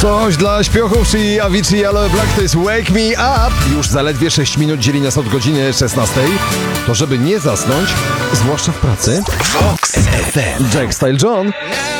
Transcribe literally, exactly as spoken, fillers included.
Coś dla śpiochów, czyli Avicii Yellow Black to jest Wake Me Up. Już zaledwie sześć minut dzieli nas od godziny szesnastej. To żeby nie zasnąć, zwłaszcza w pracy. Fox F M. Jack Style John.